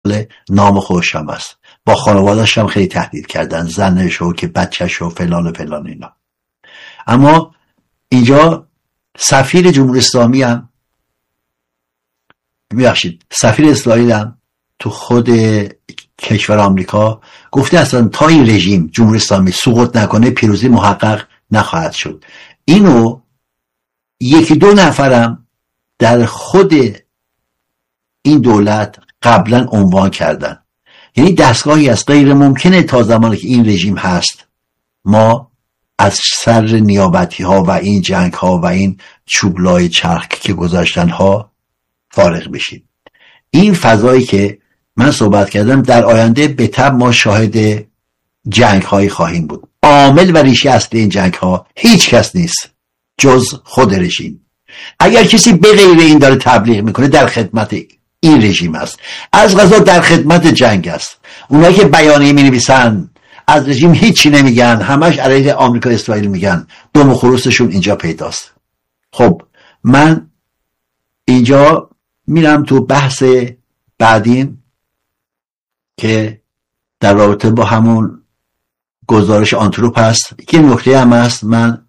نقل نام خودش هم است. با خانواده‌اش هم خیلی تهدید کردن، زنشو که بچه‌شو فلان و فلان اینا. اما اینجا سفیر جمهوری اسلامی هم سفیر اسرائیل هم تو خود کشور آمریکا گفته اصلا تا این رژیم جمهوری اسلامی سقوط نکنه پیروزی محقق نخواهد شد. اینو یکی دو نفرم در خود این دولت قبلا عنوان کردن. یعنی دستگاهی از غیر ممکنه تا زمانی که این رژیم هست ما از سر نیابتی ها و این جنگ ها و این چوبلای چرخ که گذاشتن ها فارغ بشید. این فضایی که من صحبت کردم در آینده به تبع ما شاهد جنگ هایی خواهیم بود. عامل و ریشه اصلی این جنگ ها هیچ کس نیست جز خود رژیم. اگر کسی به غیر این داره تبلیغ میکنه در خدمت این رژیم است، از قضا در خدمت جنگ است. اونایی که بیانیه می نویسن از رژیم هیچی نمیگن، همش علیه آمریکا اسرائیل میگن، دم و خروسشون اینجا پیداست. خب من اینجا میرم تو بحث بعدیم که در رابطه با همون گزارش آنتروپ هست. که نکته هم هست، من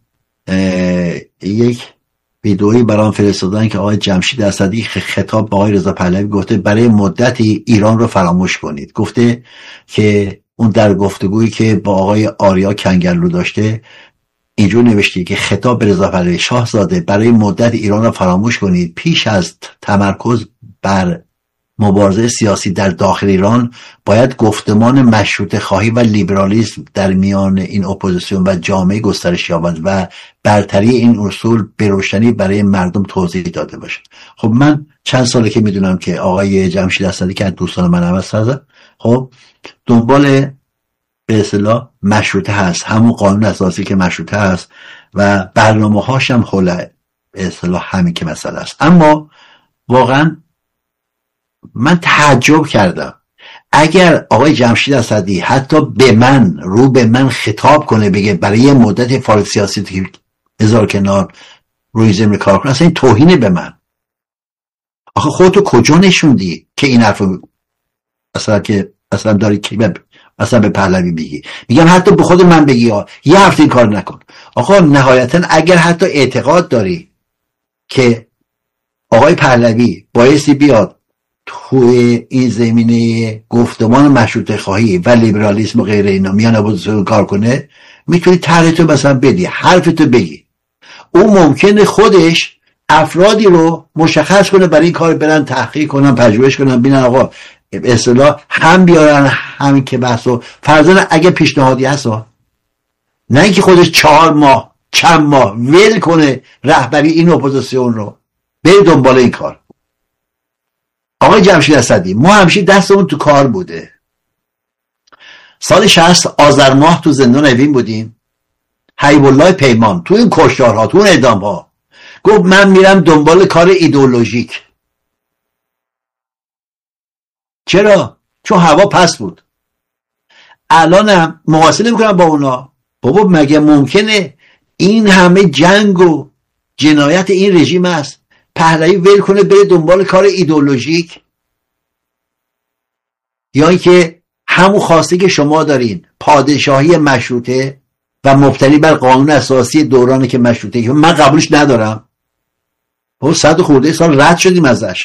یک ویدئویی برام فرستادن که آقای جمشید اسدی خطاب به آقای رضا پهلوی گفته برای مدتی ایران رو فراموش کنید. گفته که اون در گفتگویی که با آقای آریا کنگرلو داشته اینجور نوشته که خطاب به رضا پهلوی شاهزاده برای مدت ایران رو فراموش کنید. پیش از تمرکز بر مبارزه سیاسی در داخل ایران باید گفتمان مشروطه خواهی و لیبرالیسم در میان این اپوزیسیون و جامعه گسترش یابد و برتری این اصول به روشنی برای مردم توضیح داده باشد. خب من چند ساله که میدونم که آقای جمشید اسدی که دوستان من هم هست، خب دنبال به اصطلاح مشروطه هست، همون قانون اساسی که مشروطه هست و برنامه هاشم حول به اصطلاح همین که مسئله است. اما واقعا من تعجب کردم اگر آقای جمشید اسدی حتی به من خطاب کنه بگه برای یه مدت فعالیت سیاسی بذار کنار روی زمین کار کنه، اصلا این توهینه به من. آخه خودتو کجا نشوندی که این حرفو اصلا داری که اصلا به پهلوی بگی؟ میگم حتی به خود من بگی یه هفته این کار نکن. آقا نهایتا اگر حتی اعتقاد داری که آقای پهلوی بایستی بیاد توی این زمینه گفتمان مشروطه خواهی و لیبرالیسم و غیره اینا میان اپوزیسیون کار کنه، میتونی طرحتو مثلا بدی، حرفتو بگی. او ممکنه خودش افرادی رو مشخص کنه برای این کار برن تحقیق کنن، پژوهش کنن، ببینن آقا به اصطلاح هم بیارن همین که بحثو فرضاً اگه پیشنهادی هست، نه اینکه خودش 4 ماه چند ماه ول کنه رهبری این اپوزیسیون رو بره دنبال این کار. آقای جمشید اسدی ما همیشه دستمون تو کار بوده. سال 60 آذر ماه تو زندان اوین بودیم، حبیب الله پیمان تو این کشتارها تو اون اعدامها گفت من میرم دنبال کار ایدئولوژیک. چرا؟ چون هوا پس بود. الانم مقایسه نمی‌کنم با اونا. بابا مگه ممکنه این همه جنگ و جنایت این رژیم است پهلوی ول کنه بره دنبال کار ایدئولوژیک؟ یا اینکه همون خواسته که شما دارین، پادشاهی مشروطه و مبتنی بر قانون اساسی دورانی که مشروطه، که من قبولش ندارم، با 100 خورده سال رد شدیم ازش،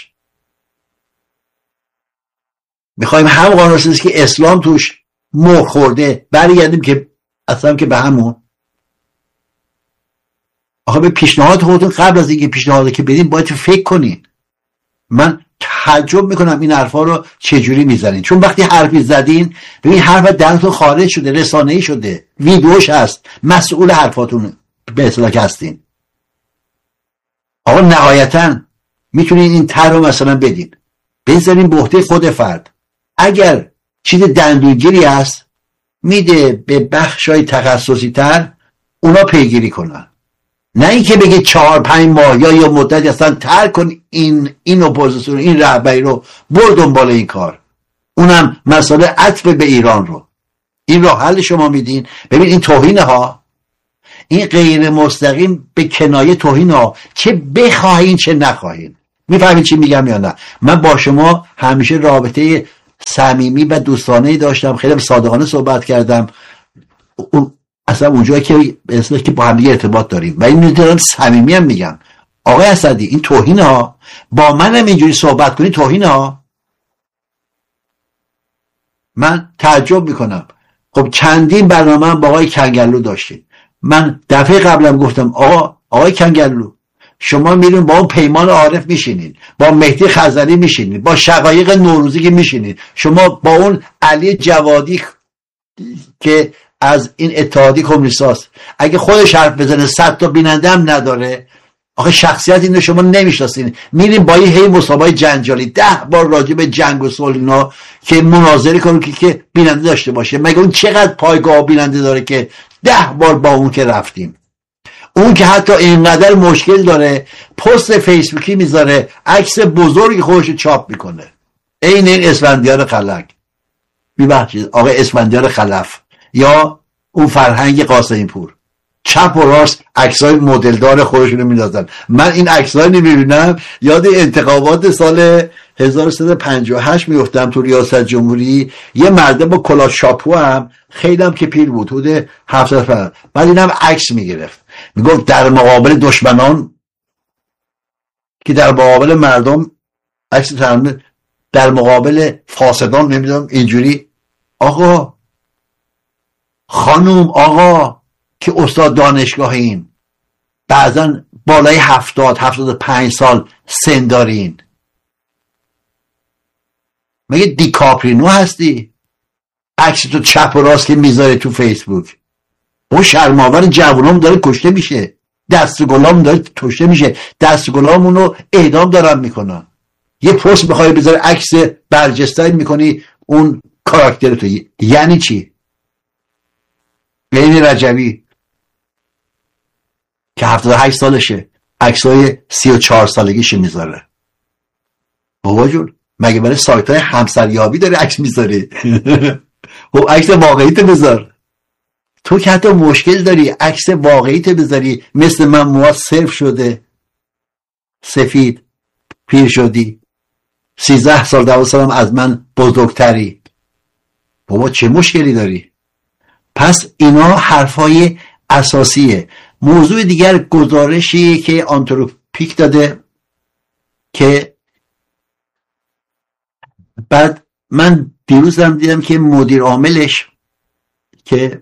میخوایم هم قانون اساسی که اسلام توش مهر خورده برگردیم که اصلا که به همون. آخه به پیشنهاد خودتون قبل از اینکه پیشنهاد که بدین باید فکر کنین. من تعجب میکنم این حرفا رو چجوری میزنین، چون وقتی حرفی زدین ببین حرف دهنتون خارج شده، رسانه‌ای شده، ویدیوش هست، مسئول حرفاتون به اصطلاح هستین. آقا نهایتا میتونین این طرح رو مثلا بدین بذارین به عهده خود فرد. اگر چیز دندونگیری هست میده به بخشای تخصصی تر اونا پیگیری کنن، نه اینکه بگه 4-5 ماه یا مدتی اصلا ترک کن این اپوزیسیون، این رهبری رو بر دنبال این کار. اونم مسئله عطف به ایران رو این راه حل شما میدین. ببین این توهینه ها، این غیر مستقیم به کنایه توهین ها، چه بخواهین چه نخواهین. میفهمین چی میگم یا نه؟ من با شما همیشه رابطه صمیمی و دوستانه‌ای داشتم، خیلی صادقانه صحبت کردم. اون اصلا اونجایی که اصلا که با هم دیگه ارتباط داریم و این میدونم صمیمی هم میگم آقای اسدی این توهین ها، با منم اینجوری صحبت کنی توهین ها. من تعجب میکنم. خب چندین برنامه با آقای کنگلو داشتیم. من دفعه قبلم گفتم آقای کنگلو شما میرین با اون پیمان عارف میشینین، با مهدی خزری میشینین، با شقایق نوروزی که میشینین، شما با اون علی جوادی که از این اتحادی کمونیستاست اگه خودش حرف بزنه 100 تا بیننده هم نداره. آخه شخصیت اینو شما نمیشناسین، میرین با این هی مسابقه جنجالی 10 بار راجع به جنگ و صلح اینا که مناظره کنن که بیننده داشته باشه. مگه اون چقدر پایگاه بیننده داره که 10 بار با اون که رفتیم؟ اون که حتی اینقدر مشکل داره پست فیسبوکی میذاره عکس بزرگی خودش چاپ میکنه. این اسفندیار خلق، ببخشید آقای اسفندیار خلف یا اون فرهنگ قاسمی پور، چپ و راست عکسای مدلدار خودشونو میندازن. من این عکسای نمیبینم یاد انتخابات سال 1358 میفتم تو ریاست جمهوری، یه مرد با کلاه شاپو هم خیلی هم که پیر بود حدود 70 بعد اینم عکس میگرفت میگفت در مقابل دشمنان که در مقابل مردم عکس تمام، در مقابل فاسدان نمیدونم اینجوری. آقا خانوم آقا که استاد دانشگاهین، بعضا بالای 70-75 سال سن دارین، مگه دیکاپرینو هستی؟ عکس تو چپ و راست که میذاره تو فیسبوک. اون شرماور جوانام داره کشته میشه، دست گلام داره کشته میشه، دست گلامونو اعدام دارن میکنن. یه پست بخوای بذاره عکس برجسته‌ای میکنی اون کاراکتر تو، یعنی چی؟ بین رجبی که 78 سالشه عکسای 34 سالگیش میذاره. بابا جون مگه برای سایت های همسریابی داری عکس میذاری؟ خب عکس واقعیت بذار. تو که حتی مشکل داری عکس واقعیت بذاری، مثل من موها صرف شده سفید پیر شدی 13 سال 12 سالم از من بزرگتری، بابا چه مشکلی داری؟ پس اینا حرفای اساسیه. موضوع دیگر گزارشی که آنتروپیک داده که بعد من دیروزم دیدم که مدیر عاملش که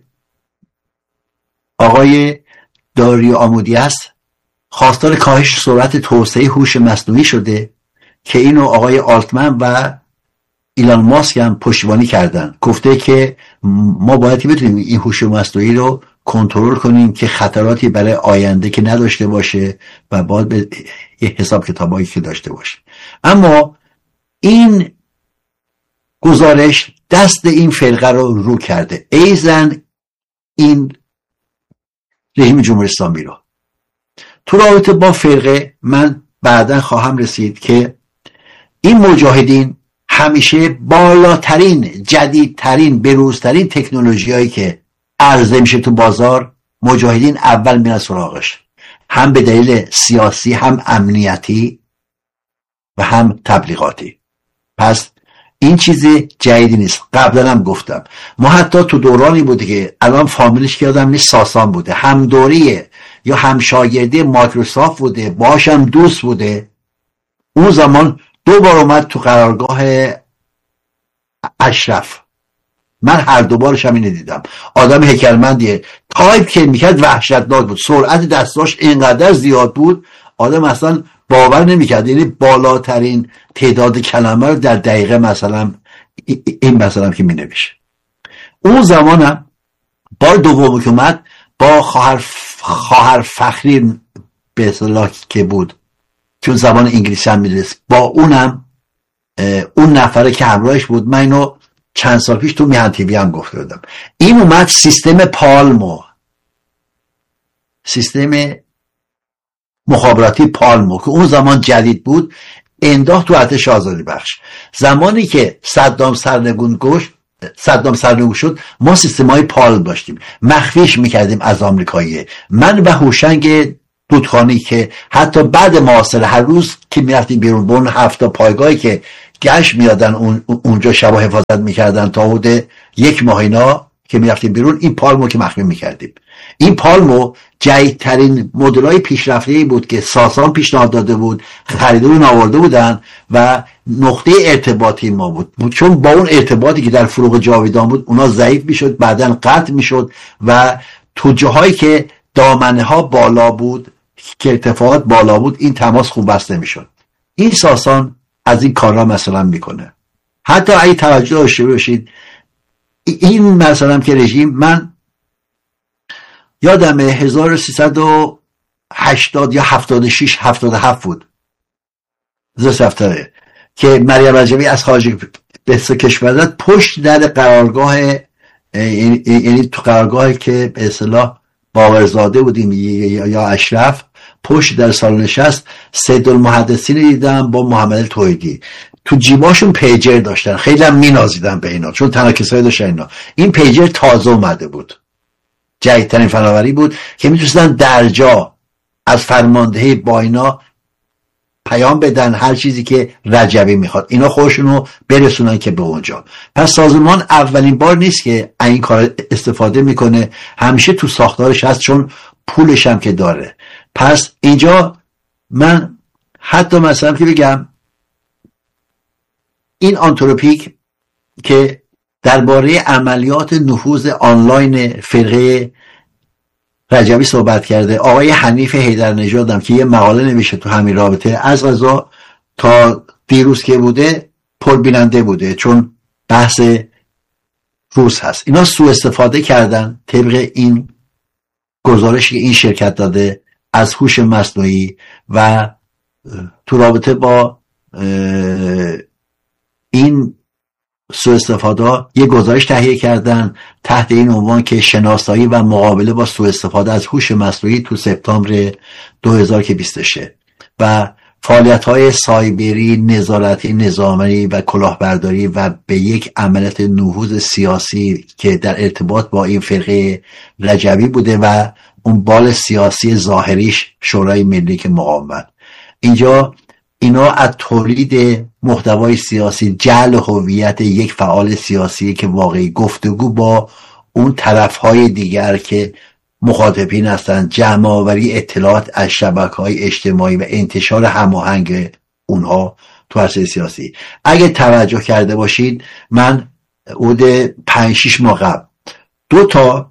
آقای داریو آمودی است خواستار کاهش سرعت توسعه هوش مصنوعی شده که اینو آقای آلتمن و ایلان ماسک هم پشتیبانی کردن. گفته که ما باید بتونیم این هوش مصنوعی رو کنترل کنیم که خطراتی برای آینده که نداشته باشه و باید به حساب کتابایی که داشته باشه. اما این گزارش دست این فرقه رو کرده، ایزن این رژیم جمهوری اسلامی رو. تو رابطه با فرقه من بعداً خواهم رسید که این مجاهدین همیشه بالاترین جدیدترین بروزترین تکنولوژی هایی که عرضه میشه تو بازار مجاهدین اول میرن سراغش، هم به دلیل سیاسی هم امنیتی و هم تبلیغاتی. پس این چیزی جدیدی نیست. قبلا هم گفتم ما حتی تو دورانی بوده که الان فامیلش که یادم نیست ساسان بوده، هم دوریه یا هم شاگردی مایکروسافت بوده، باهاش هم دوست بوده. اون زمان 2 بار اومد تو قرارگاه اشرف، من هر 2 بارش هم اینو دیدم. آدم هیکلمندیه، تایپ که میکرد وحشتناک بود، سرعت دستاش اینقدر زیاد بود آدم اصلا باور نمیکرد. یعنی بالاترین تعداد کلمه رو در دقیقه مثلا این مثلا که مینویشه. اون زمانم بار دوم که اومد با خواهر فخری به اصطلاح که بود، چون زبان انگلیسی هم میدونست، با اونم اون نفره که همراهش بود، من اینو چند سال پیش تو میهن تیوی هم گفته بودم. این اومد سیستم پالمو، سیستم مخابراتی پالمو که اون زمان جدید بود، انداخت تو ارتش آزادی بخش. زمانی که صدام سرنگون شد ما سیستمای پالم داشتیم، مخفیش میکردیم از آمریکایی. من و هوشنگ دودخانی که حتی بعد محاصره هر روز که میرفتیم بیرون، با اون 7 پایگاهی که گشت میادن اونجا شب حفاظت میکردن تا حدود 1 ماه اینا که میرفتیم بیرون، این پالمو که مخفی میکردیم. این پالمو جدیدترین مدل‌های پیشرفته‌ای بود که ساسان پیشنهاد داده بود، خریدارون آورده بودن و نقطه ارتباطی ما بود، چون با اون ارتباطی که در فروغ جاویدان بود اونا ضعیف میشد، بعدن قطع میشد و تو جاهایی که دامنه ها بالا بود، که ارتفاعات بالا بود، این تماس خوب بسته میشد. این ساسان از این کارا مثلا میکنه. حتی اگه توجه داشته باشید این مثلا که رژیم، من یادم 1380 یا 76 77 بود زستفتره که مریم رجبی از خارج به کشور زد، پشت در قرارگاه، یعنی تو قرارگاهی که به اصطلاح باورزاده بودیم یا اشرف، پشت در سالن نشست سید المحدثین دیدم با محمد توحیدی، تو جیباشون پیجر داشتن، خیلی هم مینازیدن به اینا چون تنها کسایی داشتن اینا. این پیجر تازه اومده بود، جدیدترین فناوری بود که میتونستن در جا از فرماندهی با اینا پیام بدن هر چیزی که رجبی میخواد، اینا خودشونو برسونن که به اونجا. پس سازمان اولین بار نیست که این کار استفاده میکنه، همیشه تو ساختارش هست چون پولش هم که داره. پس اینجا من حتی مثلا که بگم این آنتروپیک که درباره عملیات نفوذ آنلاین فرقه رجبی صحبت کرده، آقای حنیف حیدرنژاد هم که یه مقاله نوشته تو همین رابطه، از قضا تا دیروز که بوده پربیننده بوده چون بحث روز هست. اینا سوء استفاده کردن طبق این گزارشی که این شرکت داده از هوش مصنوعی و تو رابطه با این سوء استفاده یه گزارش تهیه کردن تحت این عنوان که شناسایی و مقابله با سوء استفاده از هوش مصنوعی تو سپتامبر 2023 و فعالیت‌های سایبری، نظارتی، نظامی و کلاهبرداری و به یک عملیات نفوذ سیاسی که در ارتباط با این فرقه رجبی بوده و اون بال سیاسی ظاهریش شورای ملی که مقاومت. اینجا اینا از تولید محتوای سیاسی، جعل هویت یک فعال سیاسی که واقعی گفتگو با اون طرفهای دیگر که مخاطبین هستند، جمع آوری اطلاعات از شبکه‌های اجتماعی و انتشار هماهنگ اونها تو عرصه سیاسی. اگه توجه کرده باشید من حدود 5-6 ماه قبل 2 تا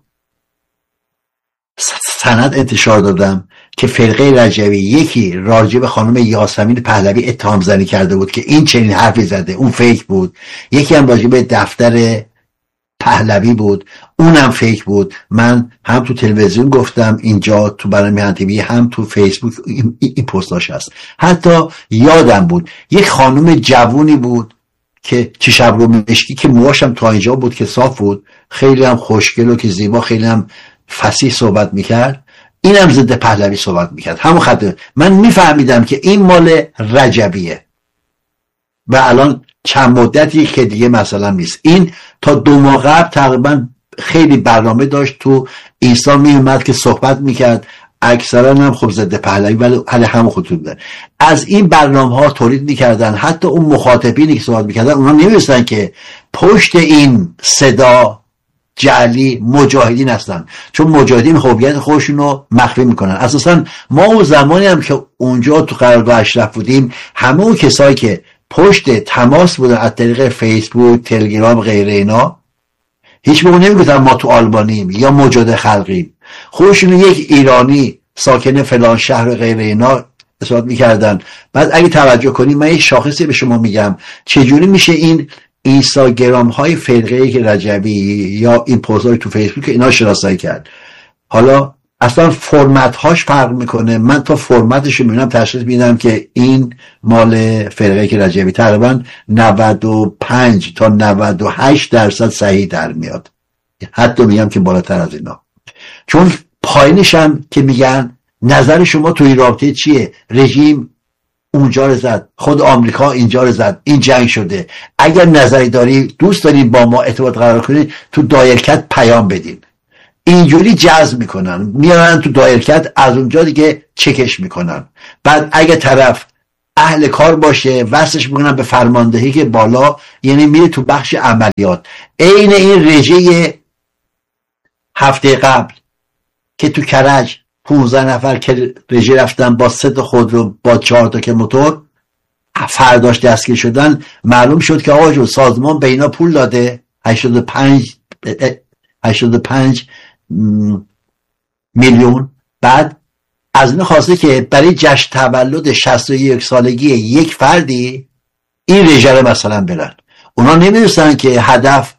سند انتشار دادم که فرقه رجبی، یکی راجع به خانم یاسمین پهلوی اتهام زنی کرده بود که این چنین حرفی زده، اون فیک بود. یکی هم راجع به دفتر پهلوی بود، اونم فیک بود. من هم تو تلویزیون گفتم اینجا تو برنامه میهن تیوی، هم تو فیسبوک این پستاش هست. حتی یادم بود یک خانم جوونی بود که چشم رو مشکی که موهاشم تا اینجا بود که صاف بود، خیلی هم خوشگل و که زیبا، خیلی هم فصیح صحبت میکرد، اینم ضد پهلوی صحبت میکرد، همون خطه. من میفهمیدم که این مال رجبیه و الان چند مدتی که دیگه مثلا نیست. این تا 2 ماه قبل تقریبا خیلی برنامه داشت تو اینستا میومد که صحبت میکرد، اکثرا هم خب ضد پهلوی ولی علی همون خطوط بودن. از این برنامه ها تولید میکردن، حتی اون مخاطبینی که صحبت میکردن اونا نمی‌دونستن که پشت این صدا جعلی مجاهدین هستن، چون مجاهدین هویت خودشون رو مخفی میکنن. اساسا ما اون زمانی هم که اونجا تو قرارگاه اشرف بودیم، همه اون کسایی که پشت تماس بودن از طریق فیسبوک، تلگرام، غیره اینا، هیچ موقع نمیگفتن ما تو آلبانیم یا مجاهد خلقیم. خودشون یک ایرانی ساکن فلان شهر و غیره اینا اثبات میکردن. بعد اگه توجه کنیم، من یک شاخصی به شما میگم چجوری میشه این اینستاگرام های فرقه که رجبی یا این پست‌های تو فیسبوک اینا شناسایی کرد. حالا اصلا فرمت هاش فرق میکنه. من تا فرمتش رو میبینم تشخیص میدم که این مال فرقه که رجبی تقریبا 95 تا 98% صحیح در میاد، حتی میگم که بالاتر از اینا. چون پایینش هم که میگن نظر شما توی این رابطه چیه، رژیم اونجا رو زد، خود آمریکا اینجا رو زد، این جنگ شده، اگر نظری داری، دوست داری با ما ارتباط قرار کنی، تو دایرکت پیام بدین. اینجوری جذب میکنن، میارن تو دایرکت، از اونجا دیگه چکش میکنن. بعد اگه طرف اهل کار باشه، وصلش میکنن به فرماندهی که بالا، یعنی میره تو بخش عملیات. عین این رژه هفته قبل که تو کرج 15 نفر که رژه رفتن با 3 خودرو با 4 تا که موتور، فرداش دستگیر شدن. معلوم شد که آقا جو سازمان به اینا پول داده 85 میلیون، بعد از این خواسته که برای جشن تولد 61 سالگی یک فردی این رژه رو مثلا برن. اونا نمیدونستن که هدف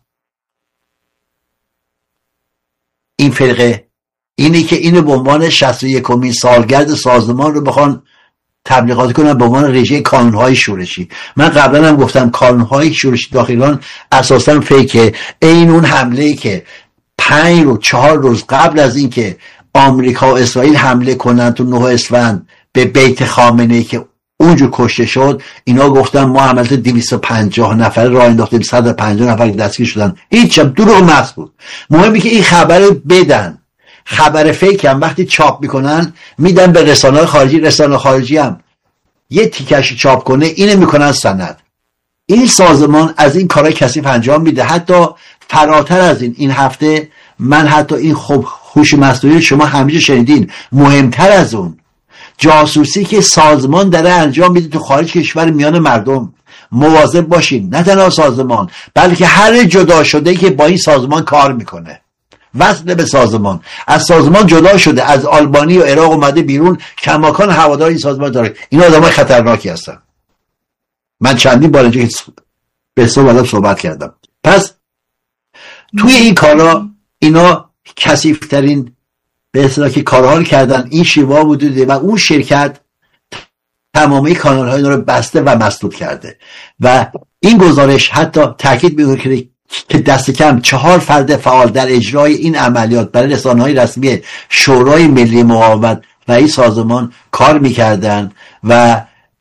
این فرقه اینه که اینو به عنوان 61مین سالگرد سازمان رو بخوان تبلیغات کنن به عنوان رژه کانونهای شورشی. من قبلا هم گفتم کانونهای شورشی داخل ایران اساسا فیکه. این اون حمله‌ای که 5 و 4 روز قبل از این که آمریکا و اسرائیل حمله کنن تو 9 اسفند به بیت خامنه‌ای که اونجور کشته شد، اینا گفتن ما عملت 250 نفر راه انداختیم، 150 نفر دستگیر شدن. هیچ هم دروغ محض بود. مهمه که این خبر بدن. خبر فیک هم وقتی چاپ میکنن میدن به رسانه‌های خارجی، رسانه خارجی هم یه تیکش چاپ کنه اینو میکنن سند. این سازمان از این کارهای کثیف انجام میده، حتی فراتر از این هفته من حتی این خب هوش مصنوعی شما همیشه شنیدین، مهمتر از اون جاسوسی که سازمان داره انجام میده تو خارج کشور میان مردم. مواظب باشین، نه تنها سازمان بلکه هر جدا شده که با این سازمان کار میکنه، وصل به سازمان، از سازمان جدا شده، از آلبانی و عراق اومده بیرون، کماکان هوادار این سازمان داره. این آدمای خطرناکی هستن. من چندین بار اینجا که به صحبت کردم. پس توی این کارا اینا کثیف‌ترین به اصطلاح که کارها رو کردن این شیوا بوده و اون شرکت تمامی کانال‌های اینا رو بسته و مسدود کرده. و این گزارش حتی تاکید می‌کنه که دست کم 4 فرد فعال در اجرای این عملیات برای رسانه‌های رسمی شورای ملی مقاومت و این سازمان کار می‌کردن و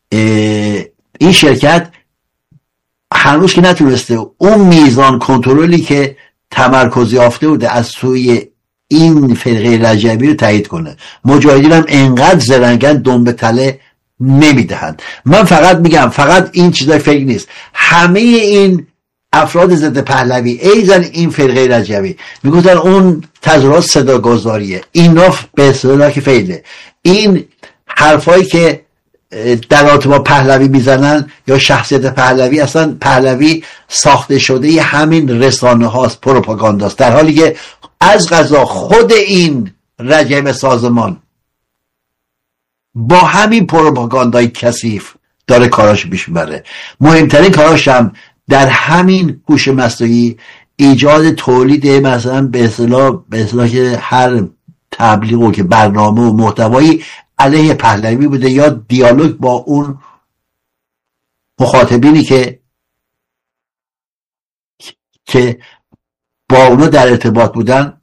این شرکت هنوز که نتونسته اون میزان کنترلی که تمرکز یافته بوده از سوی این فرقه رجبی رو تایید کنه. مجاهدین هم انقدر زرنگن دنبه تله نمیدهند. من فقط میگم فقط این چیزای فکر نیست، همه این افراد ضد پهلوی ایزن این فرقه رجبی میگفتن اون تظاهرات صداگذاریه، اینا به اصطلاح که فیله. این حرفایی که در ارتباط پهلوی میزنن یا شخصیت پهلوی، اصلا پهلوی ساخته شده همین رسانه هاست، پروپاگانداست، در حالی که از قضا خود این رجب سازمان با همین پروپاگاندای کثیف داره کاراش پیش میبره. مهمترین کاراش هم در همین هوش مصنوعی ایجاد تولید مثلا به اصطلاح که هر تبلیغ و که برنامه و محتوایی علیه پهلوی بوده یا دیالوگ با اون مخاطبینی که با اونا در ارتباط بودن،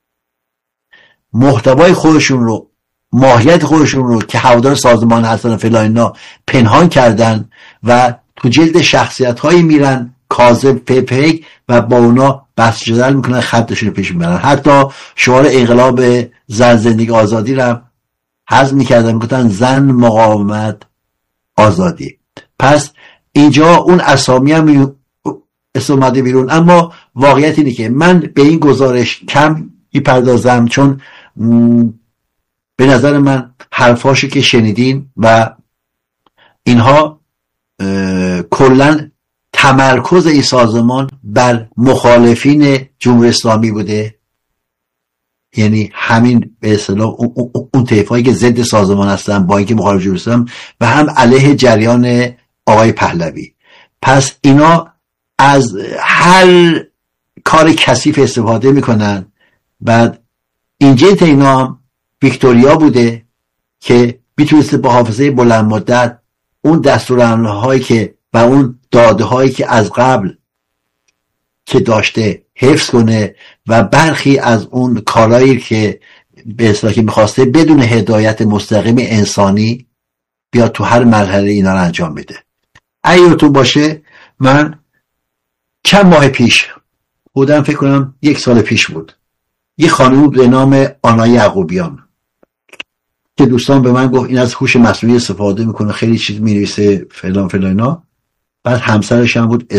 محتوای خودشون رو، ماهیت خودشون رو که هوادار سازمان هستن فلان اینا پنهان کردن و تو جلد شخصیت هایی میرن کاذب فیک و با اونا بحث جدل میکنن، خطشون رو پیش میبرن. حتی شعار انقلاب زن زندگی آزادی رو حذف میکردن، میگفتن زن مقاومت آزادی. پس اینجا اون اسامی هم اومده بیرون. اما واقعیت اینه که من به این گزارش کم میپردازم چون به نظر من حرفاشو که شنیدین و اینها کلن تمرکز این سازمان بر مخالفین جمهوری اسلامی بوده، یعنی همین به اصطلاح اون طیفایی که ضد سازمان هستن با اینکه مخالف جمهوری اسلامی و هم علیه جریان آقای پهلوی. پس اینا از هر کار کثیف استفاده میکنن. بعد اینجا اینا هم ویکتوریا بوده که میتونسته با حافظه بلند مدت اون دستورالعمل هایی که و اون داده هایی که از قبل که داشته حفظ کنه و برخی از اون کارهایی که به اصطلاح که میخواسته بدون هدایت مستقیم انسانی بیاد تو هر مرحله اینا رو انجام بده. اگه تو باشه من چند ماه پیش بودم، فکر کنم 1 سال پیش بود، یه خانم به نام آنا یعقوبیان که دوستان به من گفت این از هوش مصنوعی استفاده میکنه، خیلی چیز مینویسه فلان فلان اینا. بعد همسرش هم بود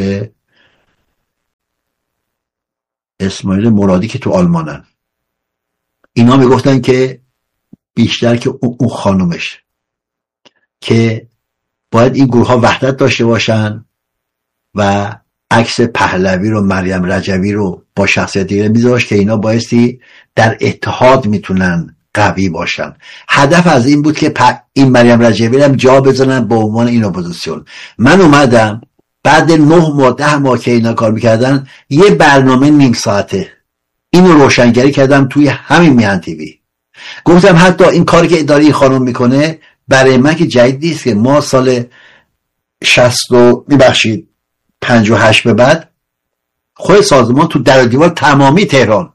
اسماعیل مرادی که تو آلمانن. اینا میگفتن که بیشتر که اون خانومش که باید این گروه ها وحدت داشته باشن و عکس پهلوی رو، مریم رجوی رو با شخصیت دیگه میذاشت که اینا بایستی در اتحاد میتونن قوی باشن. هدف از این بود که این مریم رجوی هم جا بزنن به عنوان این اپوزیسیون. من اومدم بعد 9 ماه 10 ماه که اینا کار میکردن یه برنامه نیم ساعته اینو روشنگری کردم توی همین میهن تیوی. گفتم حتی این کاری که اداره این خانم میکنه برای من که جدید نیست که ما سال 58 به بعد خود سازمان تو در و دیوار تمامی تهران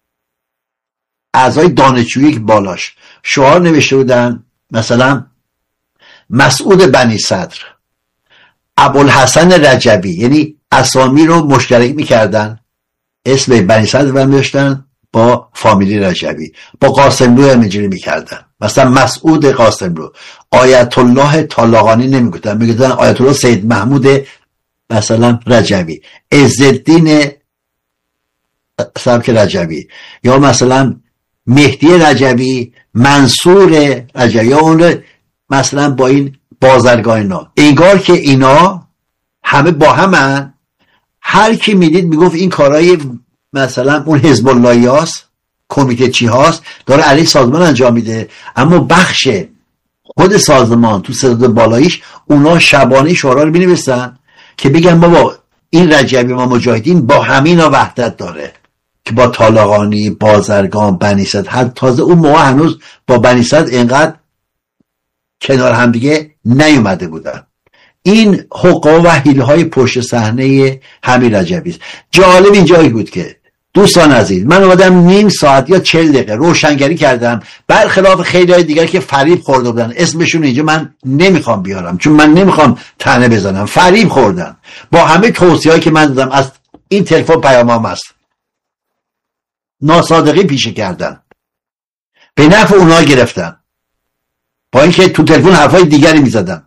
اعضای دانشجویی بالاش شعار نوشته بودن، مثلا مسعود بنی صدر، ابوالحسن رجبی، یعنی اسامی رو مشترک میکردن، اسم بنی صدر رو می‌ذاشتن با فامیلی رجبی، با قاسملو همینجوری میکردن، مثلا مسعود قاسملو، آیت الله طالقانی نمیگفتن، میگفتن آیت الله سید محمود مثلا رجبی، عزالدین سبک رجبی، یا مثلا مهدی رجبی، منصور رجبی، یا اون مثلا با این بازرگان اینا. انگار که اینا همه با همن. هر کی میدید میگفت این کارهای مثلا اون حزب اللهی هاست، کمیته چی هاست، داره علیه سازمان انجام میده، اما بخش خود سازمان تو صداد بالاییش اونا شبانه شورا رو بنویسن که بگن بابا این رجبی ما مجاهدین با همینا وحدت داره، که با طالقانی، بازرگان، بنی صدر، حتی تازه اون موقع هنوز با بنی صدر اینقدر کنار هم دیگه نیومده بودن. این حقوق و حیله های پشت صحنه همین رجبی است. جالب اینجایی بود که دوستان عزیز من اومدم نیم ساعت یا 40 دقیقه روشنگری کردم، برخلاف خیلی های دیگر که فریب خورده بودن، اسمشون اینجا من نمیخوام بیارم چون من نمیخوام طعنه بزنم، فریب خوردن با همه توصیه‌ای که من دادم. از این تلفن پیامام است، ناصادقی پیشه کردن، به نفع اونها گرفتن، با اینکه تو تلفن حرفای دیگری میزدن.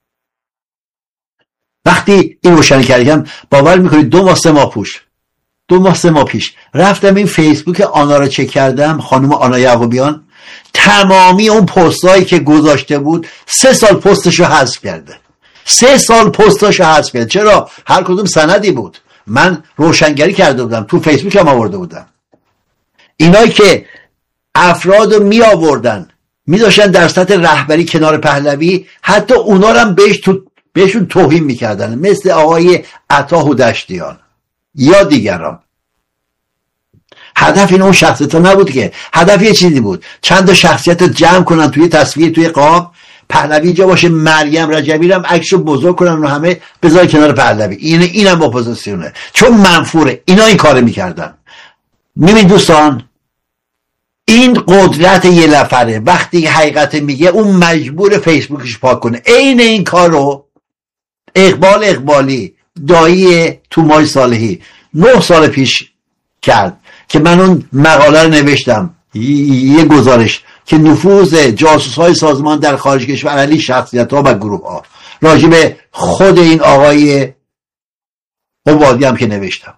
وقتی این روشن کردم باور میکنید 2 ماه 3 ماه پیش رفتم این فیسبوک آنا رو چک کردم، خانم آنا یعقوبیان، تمامی اون پستایی که گذاشته بود 3 سال پستشو حذف کرده. 3 سال پستاشو حذف کرده. چرا؟ هر کدوم سندی بود، من روشنگری کرده بودم، تو فیسبوک هم آورده بودم. اینایی که افراد رو می آوردن می داشتن در سطح رهبری کنار پهلوی، حتی اونا رو هم بهشون توهین میکردن، مثل آقای عطا هودشتیان یا دیگران. هدف این اون شخصیت نبود که، هدف یه چیزی بود، چند تا شخصیت جمع کنن توی تصویر، توی قاب، پهلوی جا باشه، مریم رجبی هم عکسشو بزرگ کنن و همه بذار کنار پهلوی. اینم اپوزیسیونه، چون منفوره. اینا این کارو میکردن. میبین دوستان، این قدرت یه نفره وقتی حقیقت میگه اون مجبور فیسبوکش پاک کنه. عین این کارو اقبال اقبالی دایی تومای صالحی 9 سال پیش کرد که من اون مقاله رو نوشتم، یه گزارش که نفوذ جاسوس‌های سازمان در خارج کشور علیه شخصیت‌ها و گروه‌ها، راجع به خود این آقای قبادی هم که نوشتم.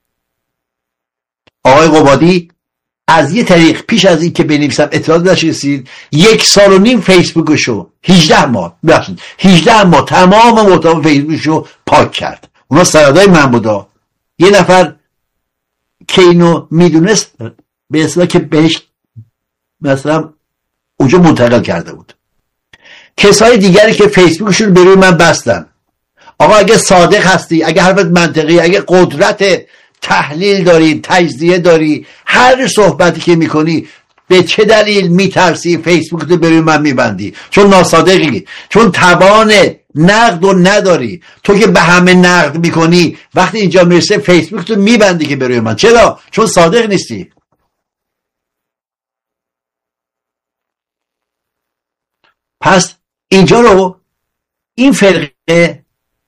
آقای قبادی از یه طریق پیش از این که بنویسم اطلاعات داشت رسید، 1.5 سال فیسبوکشو 18 ماه تمام محتوا فیسبوکشو پاک کرد. اونا سندای من بودا. یه نفر که اینو میدونست به اصطلاح که بهش مثلا اونجا منتقل کرده بود. کسای دیگری که فیسبوکشون به روی من بستن، آقا اگه صادق هستی، اگه حرفت منطقی، اگه قدرت تحلیل داری، تجزیه داری، هر صحبتی که میکنی، به چه دلیل میترسی فیسبوک رو بروی من میبندی؟ چون ناصادقی، چون توان نقد رو نداری. تو که به همه نقد میکنی، وقتی اینجا میرسه فیسبوک رو میبندی که بروی من. چرا؟ چون صادق نیستی. پس اینجا رو این فرقه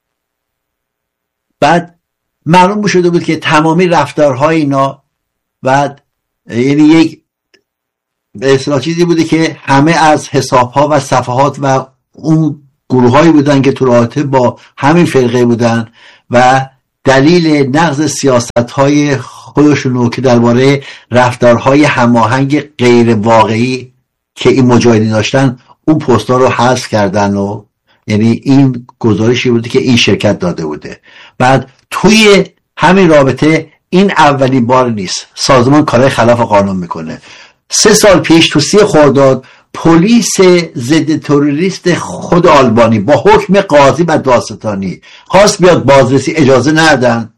بعد معلوم شده بود که تمامی رفتارهای اینا و یعنی یک به اصطلاح چیزی بوده که همه از حسابها و صفحات و اون گروهایی بودن که تو رابطه با همین فرقه بودن و دلیل نقض سیاست‌های خودشونو که درباره رفتارهای هماهنگ غیر واقعی که این مجاهدین داشتن اون پست‌ها رو حذف کردن و یعنی این گزارشی بوده که این شرکت داده بوده. بعد توی همین رابطه این اولین بار نیست سازمان کارهای خلاف قانون میکنه. 3 سال پیش تو 30 خرداد پلیس ضد تروریست خود آلبانی با حکم قاضی و دادستانی خواست بیاد بازرسی، اجازه ندادن.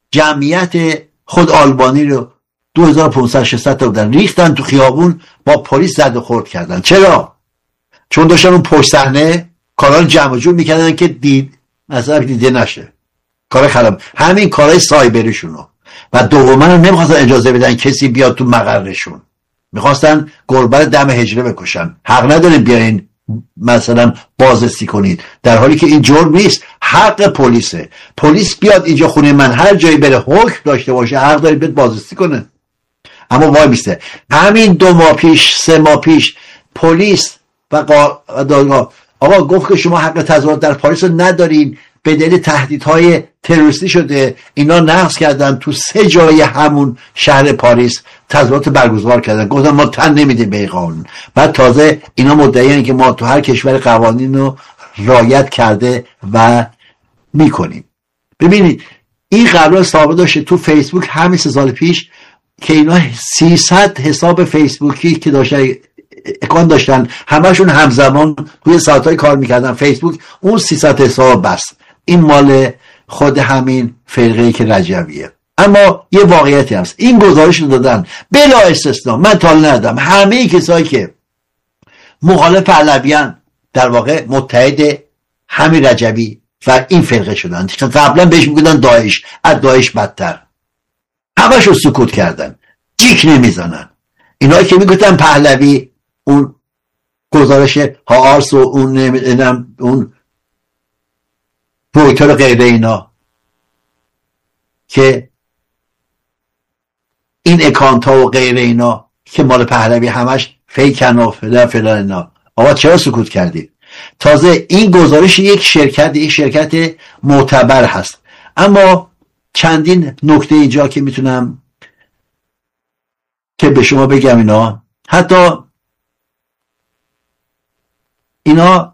جمعیت خود آلبانی رو 2500-600 تا بودن ریختن تو خیابون، با پلیس زد و خورد کردن. چرا؟ چون داشتن اون پشت صحنه کارا رو جمع جور میکردن که مثلا دیده نشه. کار خلاف همین کارهای سایبریشونو. و دوما هم نمیخواستن اجازه بدن کسی بیاد تو مقرشون، میخواستن گربه دم حجره بکشن. حق ندارین بیاین مثلا بازرسی کنید، در حالی که این جرم نیست، حق پلیسه. پلیس بیاد اینجا خونه من هر جایی بره حکم داشته باشه حق داره بیاد بازرسی کنه. اما وای میسته همین 2 ماه پیش 3 ماه پیش پلیس و دادگاه آقا گفت که شما حق تظاهرات در پاریس رو ندارین، به دلیل تهدیدهای تروریستی شده. اینا نقض کردن تو 3 جای همون شهر پاریس تظاهرات برگزار کردن. گفتن ما تن نمیدیم به این قانون. بعد تازه اینا مدعیان که ما تو هر کشور قوانین رو رعایت کرده و میکنیم. ببینید این قبلا ثابت داشته تو فیسبوک همین 3 سال پیش که اینا 300 حساب فیسبوکی که داشتن اکانت داشتن همشون همزمان توی ساعتهای کار میکردن فیسبوک، اون 300 حساب بس این مال خود همین فرقه‌ای که رجویه. اما یه واقعیتی هست، این گزارش رو دادن بلا استثنا، من تا ندادم، همه کسایی که مخالف علویان در واقع متحد همین رجوی و این فرقه شدن. قبلا بهش میگفتن داعش، از داعش بدتر، همشون سکوت کردن، جیک نمیزنن. اینایی که میگفتن پهلوی، اون گزارش هاارس و اون رویتر غیره اینا که این اکانت ها و غیره اینا که مال پهلوی همش فیکن و فلان اینا، آقا چرا سکوت کردید؟ تازه این گزارش یک شرکت معتبر هست. اما چندین نکته اینجا که میتونم که به شما بگم، اینا حتی اینا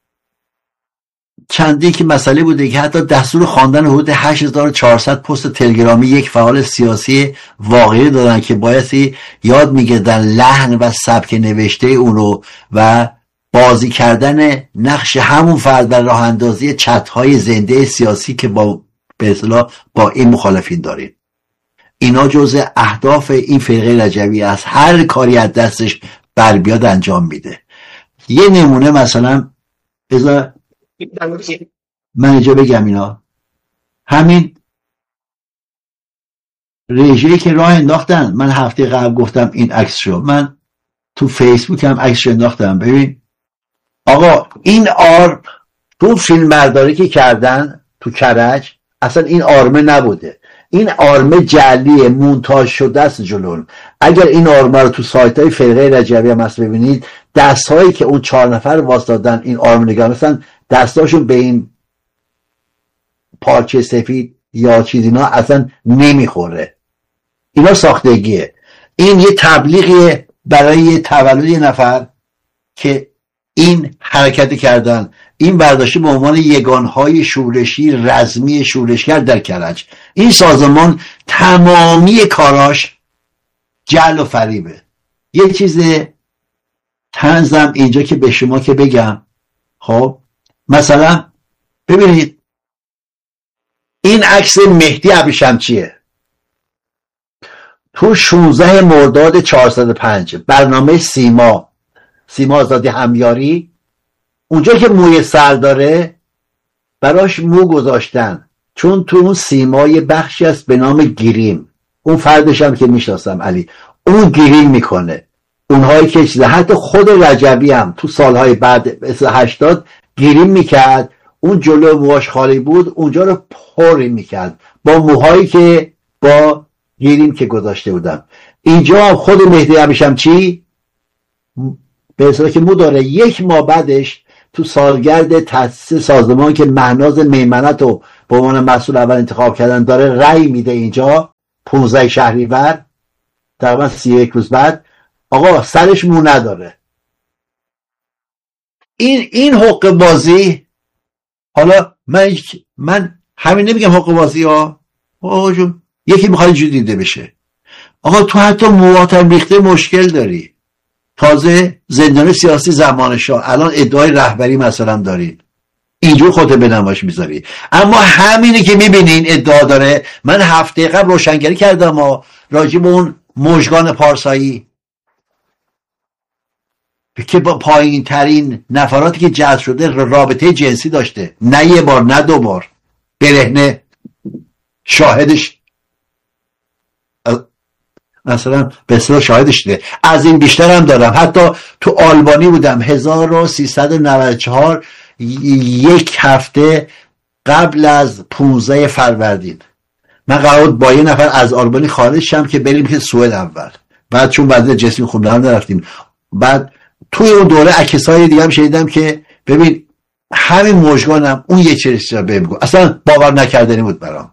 چندی که مسئله بوده که حتی دستور خواندن حدود 8400 پست تلگرامی یک فعال سیاسی واقعی دادن که بایستی یاد میگردن لحن و سبک نوشته اونو و بازی کردن نقش همون فرد و راه اندازی چت‌های زنده سیاسی که به اصطلاح با این مخالفین دارین. اینا جزء اهداف این فرقه رجوی است، هر کاری از دستش بر بیاد انجام میده. یه نمونه مثلا من اینجا بگم، اینا همین رژه‌ای که راه انداختن، من هفته قبل گفتم این عکس شو، من تو فیسبوک هم عکسش انداختم. ببین آقا این آرم تو فیلم برداری که کردن تو کرج اصلا این آرمه نبوده، این آرمه جعلیه، مونتاژ شده است جلون. اگر این آرمه رو تو سایت های فرقه رجوی هم هست ببینید، دست هایی که اون 4 نفر واسدادن این آرمه نگاه مثلا دستاشون به این پارچه سفید یا چیز اینا اصلا نمیخوره. اینا ساختگیه. این یه تبلیغیه برای تولد یه نفر که این حرکت کردن، این برداشته به عنوان یگانهای شورشی رزمی شورشگر در کرج. این سازمان تمامی کاراش جعل و فریبه. یه چیز طنزم اینجا که به شما که بگم، خب مثلا ببینید این عکس مهدی ابریشمچیه تو 16 مرداد 405 برنامه سیما آزادی همیاری. اونجا که موی سر داره براش مو گذاشتن، چون تو اون سیما یه بخشی هست به نام گریم، اون فردش هم که میشناسم علی، اون گریم میکنه. اونهایی که چیزه، حتی خود رجبی هم تو سالهای بعد 80 گریم میکرد، اون جلو موهاش خالی بود اونجا رو پری میکرد با موهایی که با گریم که گذاشته بودم. اینجا هم خود مهدی ابریشمچی به اصطلاح که داره 1 ماه بعدش تو سالگرد تأسیس سازمان که مهناز میمنت رو به عنوان مسئول اول انتخاب کردن داره رأی میده اینجا 15 شهریور، تقریبا 31 روز بعد آقا سرش مو نداره. این حق بازی. حالا من همین نمیگم حق بازی ها آقا جون، یکی میخواد اینجوری دیده بشه. آقا تو حتی موهات هم ریخته مشکل داری، تازه زندان سیاسی زمان شاه، الان ادعای رهبری مثلا دارین، اینجور خودت به نمایش میذاری. اما همینی که میبینین ادعا داره. من هفته قبل روشنگری کردم و راجع به اون مژگان پارسایی که با پایین ترین نفراتی که جذب شده رابطه جنسی داشته، نه 1 بار نه 2 بار، برهنه شاهدش مثلا به اصطلاح شاهدش ده. از این بیشتر هم دارم. حتی تو آلبانی بودم 1394، 1 هفته قبل از 15 فروردین من قرار بود با 1 نفر از آلبانی خارج شم که بریم که سوئد اول، بعد چون وضع جسمی خوب نرفتیم. بعد توی اون دوره عکسای دیگه هم شنیدم که ببین همین مژگانم اون یه چیزی بهم گفت، اصلا باور نکردنی بود برام.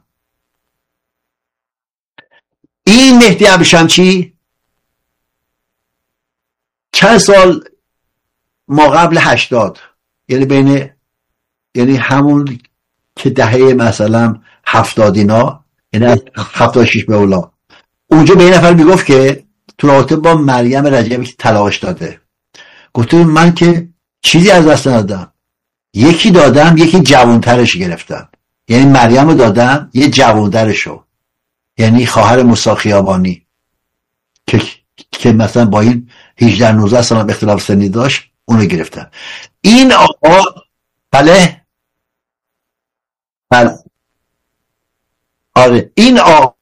این مهدی ابریشمچی چند سال ما قبل 80، یعنی همون که دهه مثلا 70 اینا، یعنی 76 به اولا، اونجا به این نفر میگفت که تو رابطه با مریم رجبی که طلاقش داده، گفته من که چیزی از دست ندادم، یکی دادم یکی جوانترش گرفتم، یعنی مریم رو دادم یه جوانترشو، یعنی خواهر موسی خیابانی که مثلا با این 18-19 سال اختلاف سنی داشت، اونو گرفتم. این آقا بله آره این آقا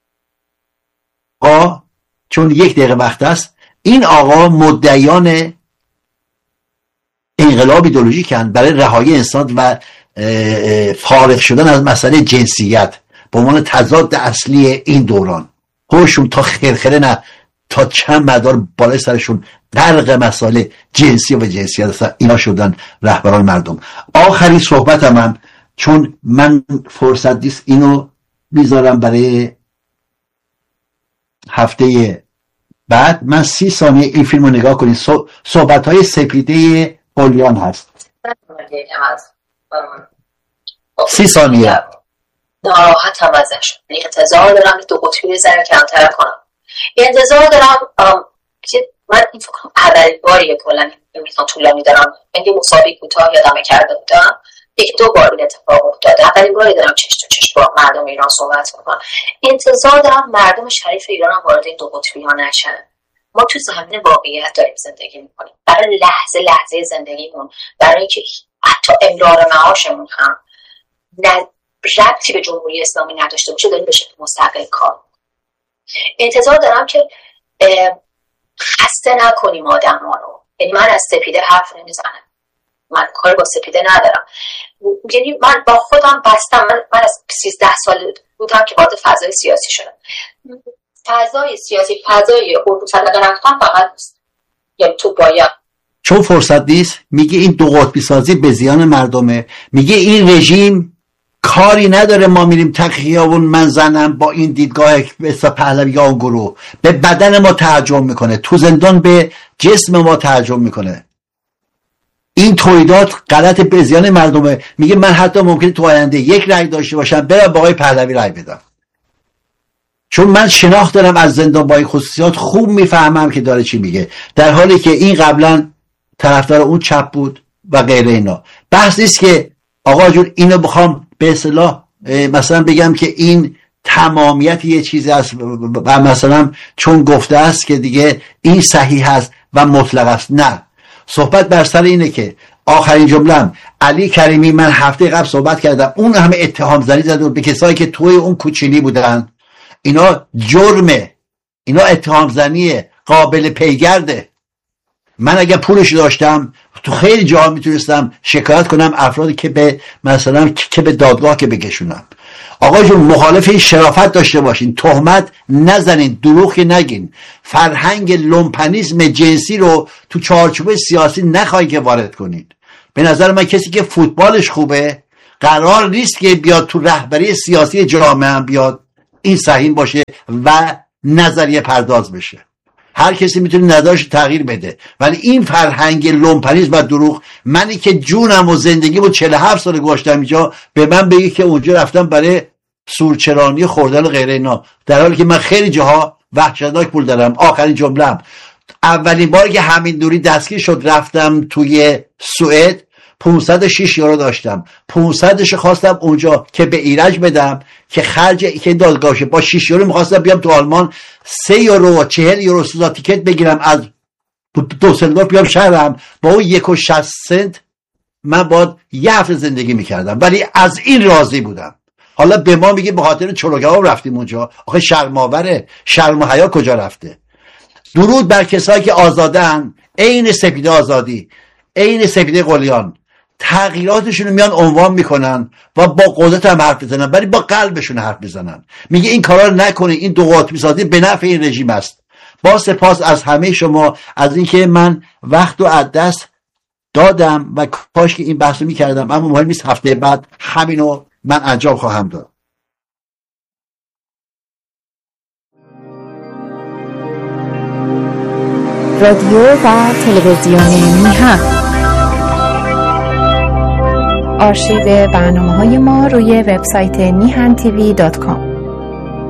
چون 1 دقیقه وقت است، این آقا مدعیان انقلاب ایدئولوژیکن برای رهایی انسان و فارغ شدن از مسئله جنسیت به عنوان تضاد اصلی این دوران. خودشون تا خرخره نه تا چند مدار بالای سرشون غرق مسائل جنسی و جنسیت هستن، اینا شدن رهبران مردم. آخرین صحبتم من، چون من فرصت نیست، اینو میذارم برای هفته بعد. من 30 ثانیه این فیلم رو نگاه کنید. صحبت‌های سپیده قلیان هست. 30 ثانیه. ناراحتم ازش، انتظار دارم 2 قطبی ذره کمتر کنم. انتظار دارم که من این فکر کنم اولین باریه کلا میتونم طولانی دارم. من یه مسابقه کوتاه یادمه کرده بودم 1-2 بار این اتفاق افتاده. اولین باری دارم چش تو چش با مردم ایران صحبت میکنم. انتظار دارم مردم شریف ایران هم وارد این 2 قطبی ها نشن. ما تو زمین واقعیت داریم زندگی میکنیم، برای لحظه زندگیمون، برای اینکه حتی امرار معاشمون هم ربطی به جمهوری اسلامی نداشته باشه داریم به شکل مستقل کار. انتظار دارم که خسته نکنیم آدم ها رو. یعنی من از سپیده حرف نمیزنم، من کار با سپیده ندارم. یعنی من با خودم بستم. من از 13 سال بودم که وارد فضای سیاسی شدم. فضای سیاسی، فضای قربون صدقه رفتن فقط نیست. یعنی تو باید، چون فرصت نیست، میگه این 2 قطبی سازی به زیان مردمه، میگه این رژیم کاری نداره، ما میریم تخیابون، من زنم با این دیدگاه مثل پهلوی ها و گروه به بدن ما تهجم میکنه، تو زندان به جسم ما تهجم میکنه. این تولیدات غلط به زیان مردمه. میگه من حتی ممکنه تو آینده 1 رأی داشته باشم برم با آقای پهلوی رأی بدم، چون من شناخت دارم از زندان با این خصوصیات، خوب میفهمم که داره چی میگه، در حالی که این قبلا طرفدار اون چپ بود و غیره. اینا بحث نیست که آقا جون اینو بخوام به اصطلاح مثلا بگم که این تمامیت یه چیزی است و مثلا چون گفته است که دیگه این صحیح است و مطلق است. نه، صحبت بر سر اینه که آخرین جمله‌ام علی کریمی، من هفته قبل صحبت کردم، اون همه اتهام زنی زد به کسایی که توی اون کوچینی بودن. اینا جرمه، اینا اتهام زنی قابل پیگرده. من اگه پولش داشتم تو خیلی جاها میتونستم شکایت کنم افرادی که به مثلا که به دادگاه که بکشونم. آقا جون مخالف این شرافت داشته باشین، تهمت نزنین، دروغ نگین، فرهنگ لومپنیسم جنسی رو تو چارچوب سیاسی نخواهید که وارد کنین. به نظر من کسی که فوتبالش خوبه قرار نیست که بیاد تو رهبری سیاسی جامعه هم بیاد این سهیم باشه و نظریه پرداز بشه. هر کسی میتونه نظرش تغییر بده، ولی این فرهنگ لومپنیسم و دروغ، منی که جونم و زندگیمو 47 سال گذاشتم اینجا، به من بگی که اونجا رفتم برای سورچرانی خوردن و غیره اینا، در حالی که من خیلی جاها وحشتناک پول دارم. آخرین جمله‌ام، اولین باری که همین دوری دستگیر شد رفتم توی سوئد 506 یورو داشتم، 500ش خواستم اونجا که به ایرج بدم که خرج که دادگاهشه، با 6 یورو میخواستم بیام تو آلمان 3 یورو و 40 یورو سوزا تیکت بگیرم از دوسلدورف بیام شهرم، با اون 1.60 سنت من باید یه هفته زندگی میکردم، ولی از این راضی بودم. حالا به ما میگه به خاطر چلوگاو رفتیم اونجا، آخه شرم‌آوره، شرم و حیا کجا رفته؟ درود بر کسایی که آزادن، عین سپیده آزادی، عین سپیده قلیان، تغییراتشون رو میان عنوان میکنن و با قدرت هم حرف بزنن، ولی با قلبشون حرف بزنن. میگه این کارا رو نکنید، این دو قطبی سازی به نفع این رژیم است. با سپاس از همه شما از اینکه من وقت رو از دست دادم و کاش که این بحث رو میکردم، اما مهم نیست، هفته بعد همینو من انجام خواهم داد. رادیو و تلویزیون میهن، آرشیو برنامه‌های ما روی وبسایت mihan tv.com.